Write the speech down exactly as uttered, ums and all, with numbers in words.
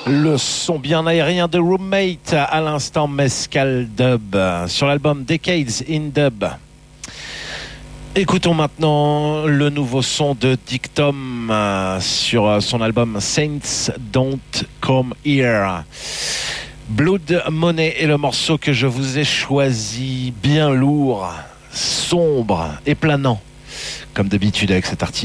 Le son bien aérien de Roommate à l'instant Mescal Dub sur l'album Decades in Dub. Écoutons maintenant le nouveau son de Dictum sur son album Saints Don't Come Here. Blood Money est le morceau que je vous ai choisi, bien lourd, sombre et planant, comme d'habitude avec cet artiste.